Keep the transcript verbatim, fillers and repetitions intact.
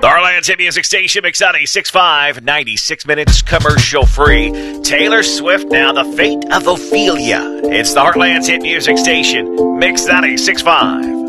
The Heartland's Hit Music Station, Mix ninety-six point five, ninety-six minutes commercial free. Taylor Swift now, The Fate of Ophelia. It's the Heartland's Hit Music Station, Mix ninety-six point five.